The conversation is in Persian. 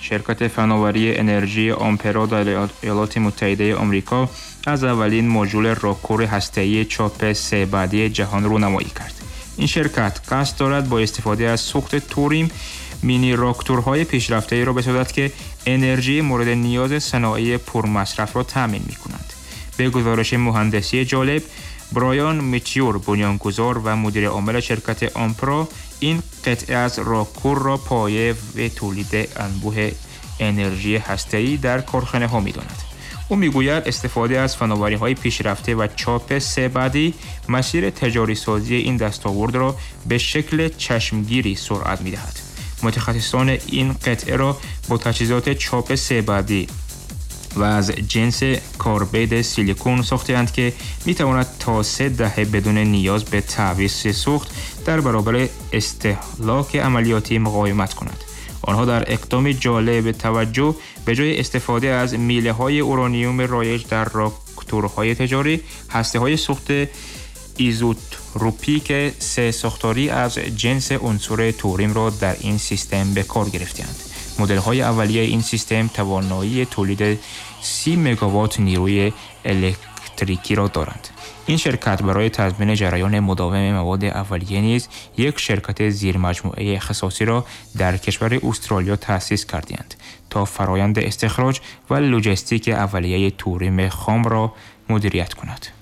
شرکت فناوری انرژی آمپرو در ایالات متحده آمریکا از اولین مدول راکور هسته‌ای چاپ 3 بعدی جهان رونمایی کرد. این شرکت قصد دارد با استفاده از سوخت توریم مینی راکتورهای پیشرفته را بسازد که انرژی مورد نیاز صنایع پرمصرف را تامین می‌کنند. به گزارش مهندسی جالب، برایان میچیور، بنیانگذار و مدیر عامل شرکت آمپرو، این قطعه از راکور را پایه و تولید انبوه انرژی هسته‌ای در کارخانه ها می‌داند. او میگوید استفاده از فناوری‌های پیشرفته و چاپ 3 بعدی مسیر تجاری سازی این دستاورد را به شکل چشمگیری سرعت می‌دهد. متخصصان این قطعه را با تجهیزات چاپ 3 بعدی و از جنس کاربید سیلیکون ساخته‌اند که می‌تواند تا 3 دهه بدون نیاز به تعویض سوخت در برابر استهلاک عملیاتی مقاومت کند. آنها در اقدامی جالب توجه به جای استفاده از میله‌های اورانیوم رایج در راکتورهای تجاری، هسته‌های سوخت ایزوتروپیک 3 ساختاری از جنس عنصر توریم را در این سیستم به کار گرفته‌اند. مدل‌های اولیه این سیستم توانایی تولید 30 مگاوات نیروی الکتریکی را دارند. این شرکت برای تضمین جریان مداوم مواد اولیه نیز یک شرکت زیرمجموعه اختصاصی را در کشور استرالیا تأسیس کرده‌اند تا فرایند استخراج و لوجستیک اولیه توریم خام را مدیریت کند.